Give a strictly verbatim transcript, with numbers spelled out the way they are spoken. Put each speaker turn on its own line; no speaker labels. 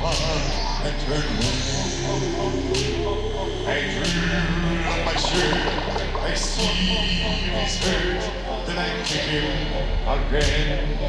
far and turn away. I drew on my shirt, I see if he's hurt, then I kick him again.